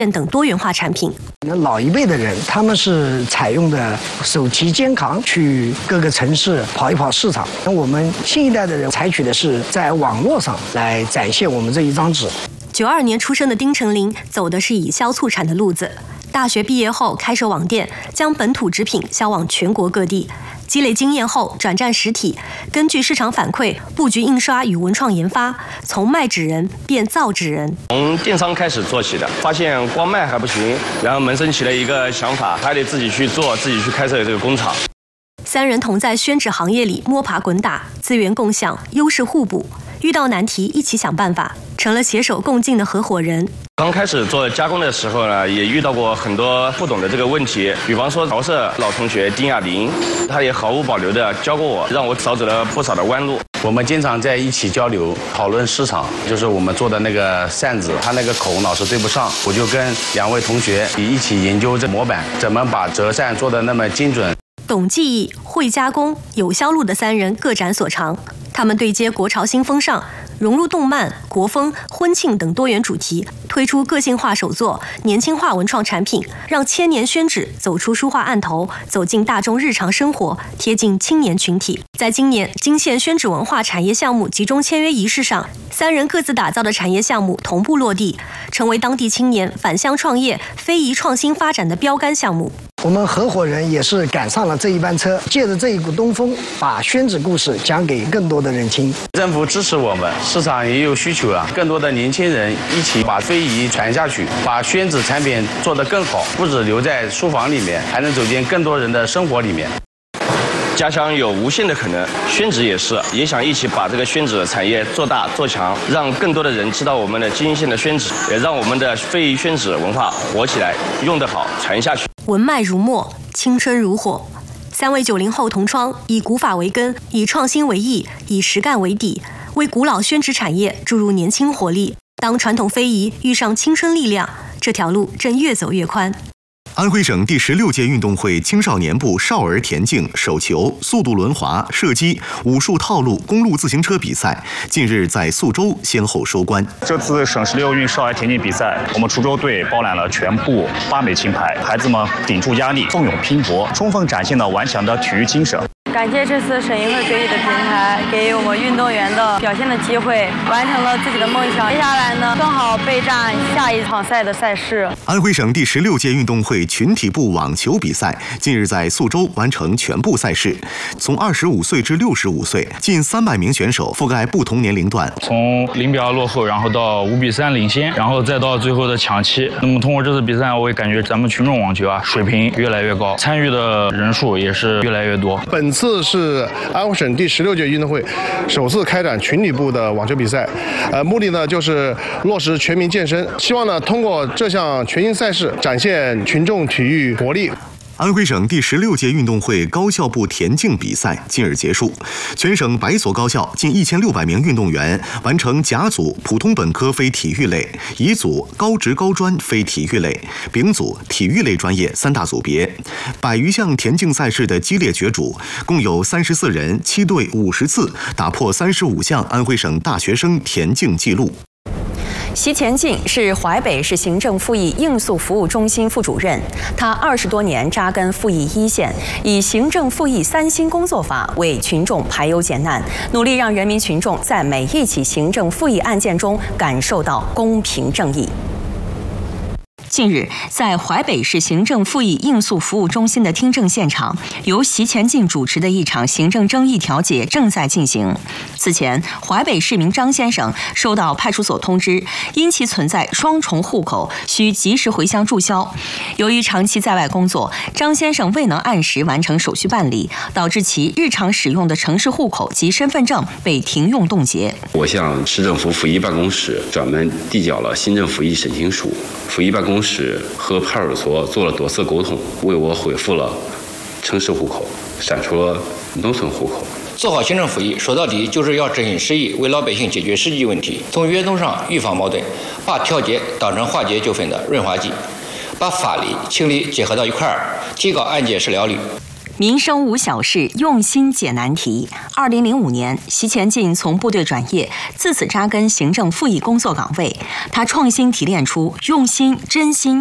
等多元化产品。 老一辈的人，他们是采用的手提肩扛去各个城市跑一跑市场。那我们新一代的人采取的是在网络上来展现我们这一张纸。 92年出生的丁成林走的是以销促产的路子，大学毕业后开设网店，将本土制品销往全国各地。积累经验后转战实体，根据市场反馈布局印刷与文创研发，从卖纸人变造纸人。 从电商开始做起的，发现光卖还不行，然后萌生起了一个想法，还得自己去做，自己去开设这个工厂。 三人同在宣纸行业里摸爬滚打，资源共享，优势互补，遇到难题一起想办法，成了携手共进的合伙人。 刚开始做加工的时候呢，也遇到过很多不懂的这个问题，比方说桃社老同学丁亚林，他也毫无保留的教过我，让我少走了不少的弯路。 我们经常在一起交流讨论市场，就是我们做的那个扇子，它那个口老是对不上，我就跟2位同学一起研究这模板，怎么把折扇做得那么精准。 懂技艺、会加工、有销路的三人各展所长，他们对接国潮新风尚，融入动漫、国风、婚庆等多元主题，推出个性化手作、年轻化文创产品，让千年宣纸走出书画案头，走进大众日常生活，贴近青年群体。在今年金县宣纸文化产业项目集中签约仪式上，三人各自打造的产业项目同步落地，成为当地青年返乡创业、非遗创新发展的标杆项目。 我们合伙人也是赶上了这一班车，借着这一股东风，把宣纸故事讲给更多的人听。 政府支持我们，市场也有需求啊，更多的年轻人一起把非遗传下去，把宣纸产品做得更好，不只留在书房里面，还能走进更多人的生活里面。 家乡有无限的可能，宣纸也是，也想一起把这个宣纸产业做大做强，让更多的人知道我们的金县的宣纸，也让我们的非遗宣纸文化火起来，用得好传下去。 文脉如墨，青春如火。3位90后同窗，以古法为根，以创新为翼，以实干为底，为古老宣纸产业注入年轻活力。当传统非遗遇上青春力量，这条路正越走越宽。 安徽省第16届运动会青少年部少儿田径、手球、速度轮滑、射击、武术套路、公路自行车比赛近日在宿州先后收官。 这次省16运少儿田径比赛，我们滁州队包揽了全部8枚金牌，孩子们顶住压力，奋勇拼搏，充分展现了顽强的体育精神。 感谢这次省运会给予的平台，给予我们运动员的表现的机会，完成了自己的梦想。接下来呢，更好备战下一场赛的赛事。 安徽省第16届运动会群体部网球比赛近日在宿州完成全部赛事，从25岁至65岁，近300名选手覆盖不同年龄段， 从0比2落后，然后到5比3领先，然后再到最后的抢七。那么通过这次比赛，我也感觉咱们群众网球啊水平越来越高，参与的人数也是越来越多。 本次是安徽省第16届运动会首次开展群体部的网球比赛，目的呢就是落实全民健身，希望呢通过这项全新赛事展现群众体育活力。 安徽省第16届运动会高校部田径比赛近日结束，全省100所高校近1600名运动员完成甲组普通本科非体育类、乙组高职高专非体育类、丙组体育类专业3大组别。100余项田径赛事的激烈角逐，共有34人7队50次打破35项安徽省大学生田径纪录。 习前进是淮北市行政复议应诉服务中心副主任，他20多年扎根复议一线，以行政复议3新工作法为群众排忧解难，努力让人民群众在每一起行政复议案件中感受到公平正义。近日，在淮北市行政复议应诉服务中心的听证现场，由习前进主持的一场行政争议调解正在进行。此前，淮北市民张先生收到派出所通知，因其存在双重户口，需及时回乡注销。由于长期在外工作，张先生未能按时完成手续办理，导致其日常使用的城市户口及身份证被停用冻结。 我向市政府复议办公室专门递交了行政复议申请书，复议办公室和派出所做了多次沟通，为我恢复了城市户口，删除了农村户口。 做好行政复议，说到底就是要执行实意，为老百姓解决实际问题，从源头上预防矛盾，把调解当成化解纠纷的润滑剂，把法理情理结合到一块儿，提高案件审了率。 民生无小事，用心解难题。2005年，习前进从部队转业，自此扎根行政复议工作岗位。他创新提炼出用心、真心、